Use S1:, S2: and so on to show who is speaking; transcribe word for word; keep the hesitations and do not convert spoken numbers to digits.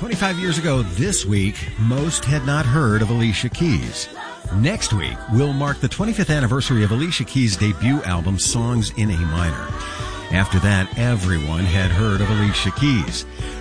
S1: twenty-five years ago this week, most had not heard of Alicia Keys. Next week will mark the twenty-fifth anniversary of Alicia Keys' debut album, Songs in A Minor. After that, everyone had heard of Alicia Keys.